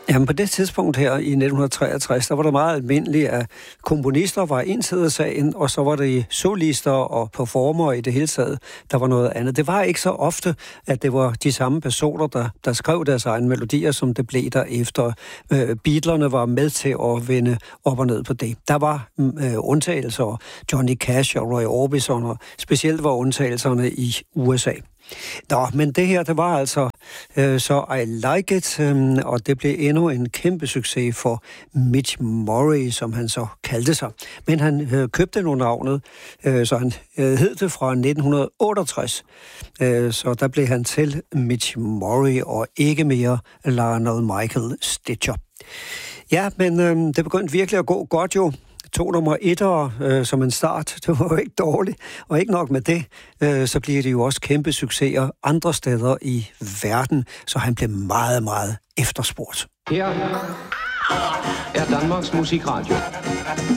Jamen på det tidspunkt her i 1963, der var det meget almindeligt, at komponister var en side af sagen, og så var det solister og performer i det hele taget, der var noget andet. Det var ikke så ofte, at det var de samme personer, der skrev deres egne melodier, som det blev der efter. Beatlerne var med til at vende op og ned på det. Der var undtagelser, Johnny Cash og Roy Orbison, og specielt var undtagelserne i USA. Nå, men det her, det var altså så I Like It, og det blev endnu en kæmpe succes for Mitch Murray, som han så kaldte sig. Men han købte nu navnet, så han hed det fra 1968. Så der blev han til Mitch Murray og ikke mere Lionel Michael Stitcher. Ja, men det begyndte virkelig at gå godt jo. 2 nummer 1'ere som en start, det var jo ikke dårligt. Og ikke nok med det, så bliver det jo også kæmpe succeser andre steder i verden, så han blev meget, meget efterspurgt. Her er Danmarks Musikradio.